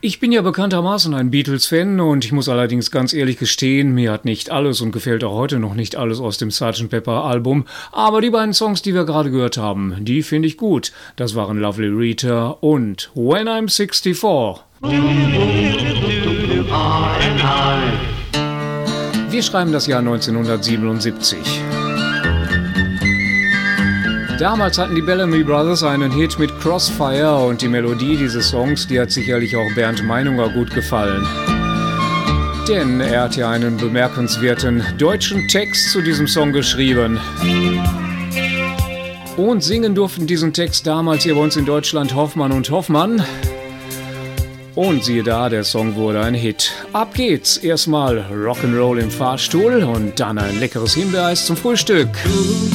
Ich bin ja bekanntermaßen ein Beatles-Fan und ich muss allerdings ganz ehrlich gestehen, mir hat nicht alles und gefällt auch heute noch nicht alles aus dem Sgt. Pepper-Album, aber die beiden Songs, die wir gerade gehört haben, die finde ich gut. Das waren Lovely Rita und When I'm 64. Wir schreiben das Jahr 1977. Damals hatten die Bellamy Brothers einen Hit mit Crossfire und die Melodie dieses Songs, die hat sicherlich auch Bernd Meinunger gut gefallen. Denn er hat ja einen bemerkenswerten deutschen Text zu diesem Song geschrieben. Und singen durften diesen Text damals hier bei uns in Deutschland Hoffmann und Hoffmann. Und siehe da, der Song wurde ein Hit. Ab geht's. Erstmal Rock'n'Roll im Fahrstuhl und dann ein leckeres Himbeereis zum Frühstück.